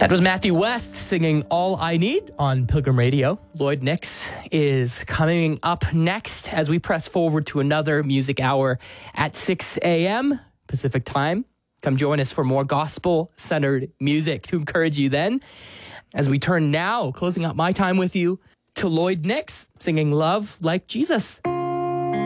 That was Matthew West singing All I Need on Pilgrim Radio. Lloyd Nix is coming up next as we press forward to another music hour at 6 a.m. Pacific time. Come join us for more gospel-centered music to encourage you then. As we turn now, closing out my time with you, to Lloyd Nix singing Love Like Jesus.